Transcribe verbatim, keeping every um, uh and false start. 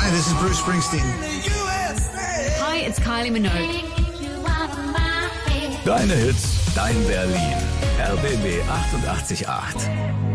Hi, this is Bruce Springsteen. Hi, it's Kylie Minogue. Deine Hits, dein Berlin. R B B achtundachtzig Komma acht.